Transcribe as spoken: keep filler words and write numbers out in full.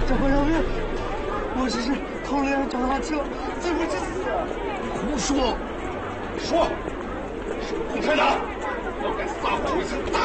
长官饶命！我只是偷了辆脚踏车，对不起。 胡说！说，是共产党要敢撒谎一次，打